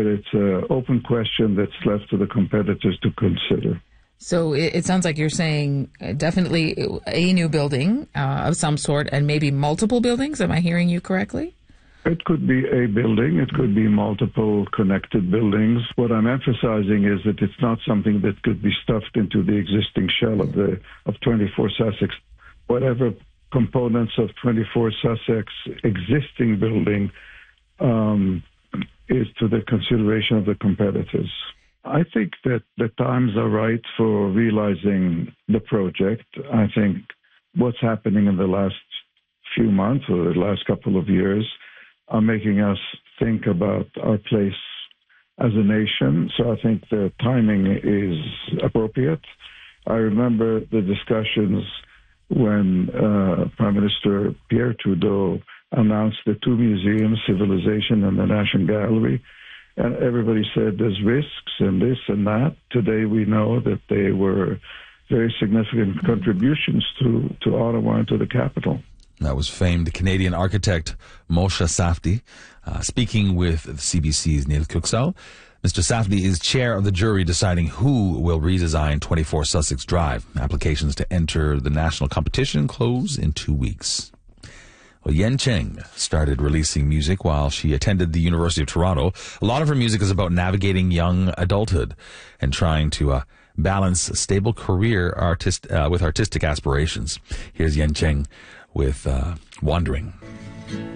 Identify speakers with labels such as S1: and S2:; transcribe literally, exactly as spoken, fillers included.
S1: it's an open question that's left to the competitors to consider.
S2: So it, it sounds like you're saying definitely a new building uh, of some sort and maybe multiple buildings. Am I hearing you correctly?
S1: It could be a building. It could be multiple connected buildings. What I'm emphasizing is that it's not something that could be stuffed into the existing shell of the of twenty-four Sussex. Whatever components of twenty-four Sussex existing building um, is to the consideration of the competitors. I think that the times are right for realizing the project. I think what's happening in the last few months or the last couple of years are making us think about our place as a nation. So I think the timing is appropriate. I remember the discussions when uh, Prime Minister Pierre Trudeau announced the two museums, Civilization and the National Gallery, and everybody said there's risks and this and that. Today we know that they were very significant contributions to, to Ottawa and to the capital.
S3: That was famed Canadian architect Moshe Safdie uh, speaking with C B C's Neil Kuksal. Mister Safdie is chair of the jury deciding who will redesign twenty-four Sussex Drive. Applications to enter the national competition close in two weeks. Well, Yen Cheng started releasing music while she attended the University of Toronto. A lot of her music is about navigating young adulthood and trying to uh, balance a stable career artist uh, with artistic aspirations. Here's Yen Cheng with uh, Wandering.